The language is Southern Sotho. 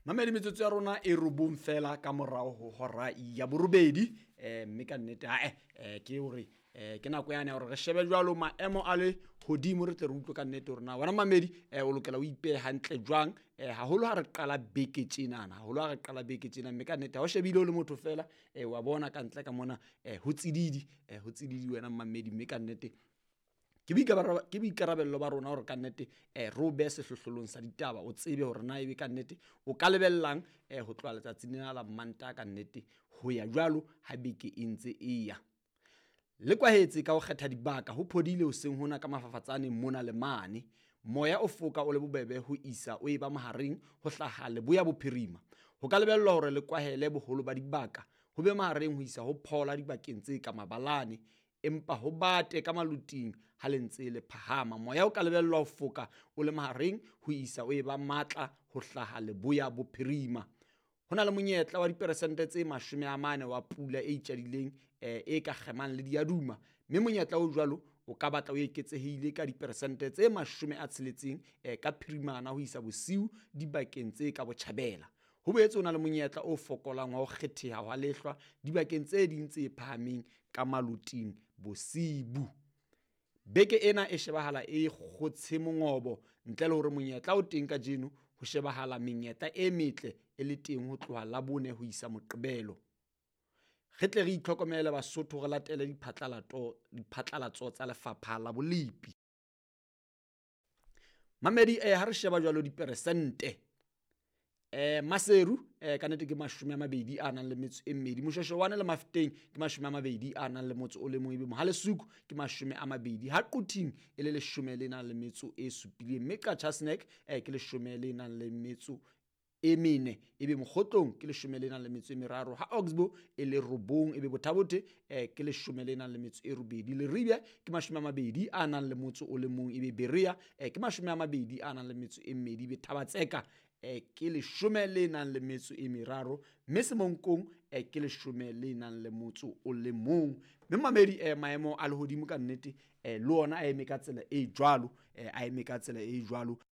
Mamedi metsotso ya rona e robong fela ka morao ho hora ya borobedi mme ka nnete ke hore ke nako yane hore re shebe jwalo maemo a le hodimo re tle re utlwe ka nnete hore na wena Mamedi o lokela o ipehe hantle jwang haholo ha re qala beke tjenana mme ka nnete ha o shebile o le motho fela wa bona ka ntle ka mona ho tsididi wena Mamedi mme ka nnete ke boikarabello ba rona hore ka nnete re o behe sehlohlolong sa ditaba o tsebe hore na ebe ka nnete o ka lebellang ho tloha letsatsing lena la Mantaha ka nnete ho ya jwalo ha beke e ntse e ya. Le kwahetse ka ho kgetha dibaka ho phodile hoseng hona ka mafafatsane mona le mane. Moya o foka o le bobebe ho isa o eba mahareng ho hlaha leboya bophirima. Ho ka lebellwa hore le kwahele boholo ba dibaka ho be mahareng ho isa ho phola dibakeng tse ka mabalane, empa ho bate ka maluting ha le ntse le phahama. Moya o ka lebellwa ho foka o le mahareng ho isa o eba matla ho hlaha leboya bophirima. Ho na le monyetla wa diperesente tse 40 wa pula e itjadileng e ka kgemang le diaduma, mme monyetla o jwalo o ka batla o eketsehile ka diperesente tse 60 ka Phirimana ho isa bosiu dibakeng tse ka Botjhabela. Ho boetse o na le monyetla o fokolang wa ho kgetheha wa lehlwa dibakeng tse ding tse phahameng ka maluting bosibu. Beke ena e shebahala e kgotse mongobo ntle le hore monyetla o teng ka jeno ho shebahala menyetla e metle e le teng ho tloha Labone ho isa Moqebelo. Re tle re itlhokomele Basotho re latele diphatlalatso tsa Lefapha la Bolipi. Mamedi ha re sheba jwalo diperesente Maseru ka nnete ke 22, Moshoshowane le Mafikeng ke 21, ebe Mohalesuku ke 20, ha Quting e le 17, mme Katjasneck ke 14, ebe Mokgotlong ke 13, ha Oksburg e le 9, ebe Bothabothe ke 18, Leribe ke 21, ebe Berea ke 22, ebe Thabatseka ke 13, mme Semonkong ke 11. Mme Mamedi maemo a lehodimo ka nnete le ona a eme ka tsela e jwalo,